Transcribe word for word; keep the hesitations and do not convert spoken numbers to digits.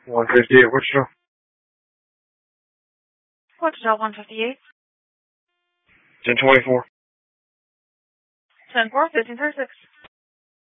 one fifty-eight, Wichita. Wichita, one fifty-eight. ten twenty-four. ten four, fifteen thirty-six.